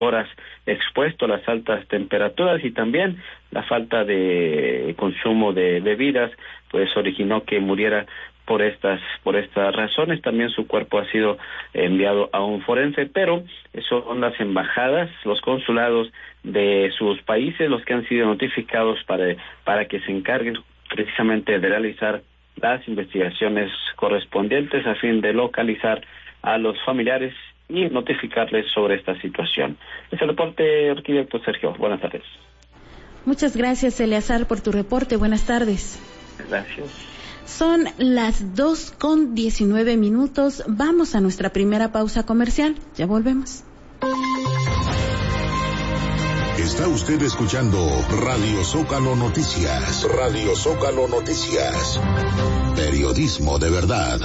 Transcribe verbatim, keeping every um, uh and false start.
horas expuesto a las altas temperaturas, y también la falta de consumo de bebidas pues originó que muriera por estas por estas razones. También su cuerpo ha sido enviado a un forense, pero son las embajadas, los consulados de sus países los que han sido notificados para para que se encarguen precisamente de realizar las investigaciones correspondientes a fin de localizar a los familiares y notificarles sobre esta situación. Es el reporte, arquitecto Sergio. Buenas tardes. Muchas gracias, Eleazar, por tu reporte. Buenas tardes. Gracias. Son las dos con diecinueve minutos. Vamos a nuestra primera pausa comercial. Ya volvemos. Está usted escuchando Radio Zócalo Noticias. Radio Zócalo Noticias. Periodismo de verdad.